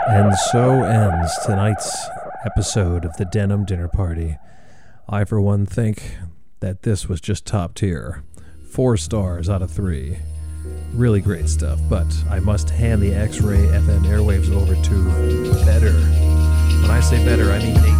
And so ends tonight's episode of the Denim Dinner Party. I, for one, think that this was just top tier. 4 stars out of 3. Really great stuff, but I must hand the X-Ray FM airwaves over to better. When I say better, I mean